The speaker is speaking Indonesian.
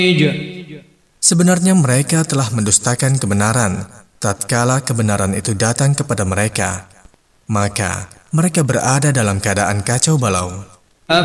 Sebenarnya mereka telah mendustakan kebenaran tatkala kebenaran itu datang kepada mereka. Maka mereka berada dalam keadaan kacau balau.